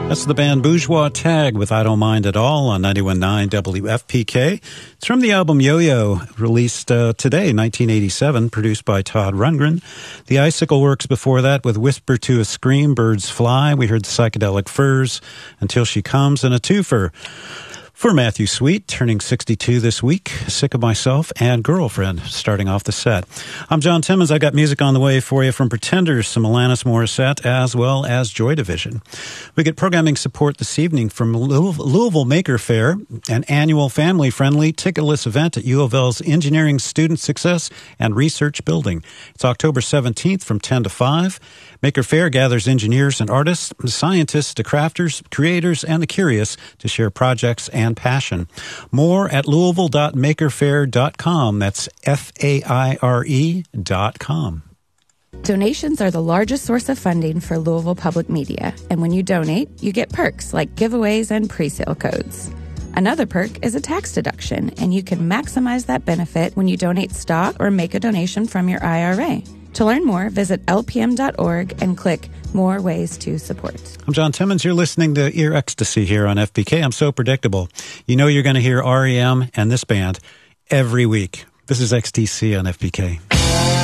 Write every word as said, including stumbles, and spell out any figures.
That's the band Bourgeois Tag with I Don't Mind at All on ninety-one point nine W F P K. It's from the album Yo-Yo, released uh, today, nineteen eighty-seven, produced by Todd Rundgren. The Icicle Works before that with Whisper to a Scream, Birds Fly. We heard the Psychedelic Furs, Until She Comes, and a twofer for Matthew Sweet, turning sixty-two this week, Sick of Myself, and Girlfriend, starting off the set. I'm John Timmons. I got music on the way for you from Pretenders, some Alanis Morissette, as well as Joy Division. We get programming support this evening from Louisville Maker Faire, an annual family-friendly, ticketless event at U of L's Engineering Student Success and Research Building. It's October seventeenth from ten to five. Maker Faire gathers engineers and artists, scientists to crafters, creators, and the curious to share projects and passion. More at louisville dot maker faire dot com. That's F A I R E dot com. Donations are the largest source of funding for Louisville Public Media, and when you donate, you get perks like giveaways and pre-sale codes. Another perk is a tax deduction, and you can maximize that benefit when you donate stock or make a donation from your I R A. To learn more, visit L P M dot org and click More Ways to Support. I'm John Timmons. You're listening to Ear Ecstasy here on F P K. I'm so predictable. You know you're going to hear R E M and this band every week. This is X T C on F P K.